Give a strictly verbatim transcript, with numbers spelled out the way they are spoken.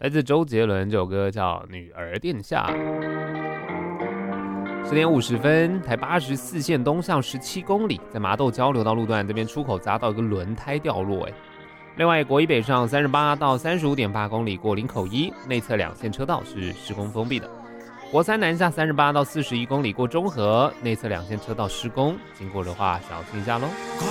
来自周杰伦，这首歌叫《女儿殿下》。十点五十分，台八十四线东向十七公里，在麻豆交流道路段这边出口匝道一个轮胎掉落，哎。另外，国一北上三十八到三十五点八公里过林口一，内侧两线车道是施工封闭的。国三南下三十八到四十一公里过中和，内侧两线车道施工，经过的话小心一下喽。